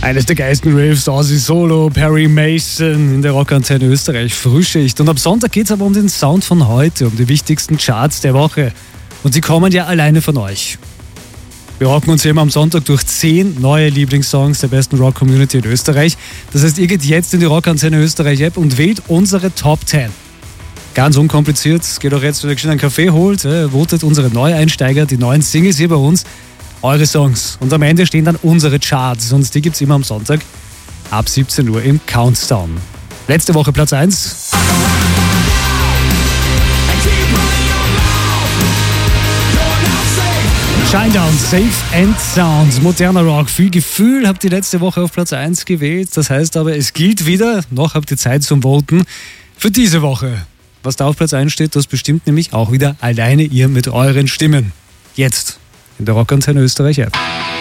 Eines der geilsten Riffs, Ozzy Solo, Perry Mason in der Rockantenne Österreich Frühschicht. Und am Sonntag geht es aber um den Sound von heute, um die wichtigsten Charts der Woche. Und sie kommen ja alleine von euch. Wir rocken uns hier immer am Sonntag durch 10 neue Lieblingssongs der besten Rock-Community in Österreich. Das heißt, ihr geht jetzt in die Rockantenne Österreich App und wählt unsere Top 10. Ganz unkompliziert, geht auch jetzt, wenn ihr schnell einen Kaffee holt, votet unsere Neueinsteiger, die neuen Singles hier bei uns, eure Songs. Und am Ende stehen dann unsere Charts. Und die gibt es immer am Sonntag ab 17 Uhr im Countdown. Letzte Woche Platz 1. Shinedown, Safe and Sound, moderner Rock, viel Gefühl, habt ihr letzte Woche auf Platz 1 gewählt. Das heißt aber, es gilt wieder, noch habt ihr Zeit zum Voten für diese Woche. Was da auf Platz 1 steht, das bestimmt nämlich auch wieder alleine ihr mit euren Stimmen. Jetzt in der Rockantenne Österreich App.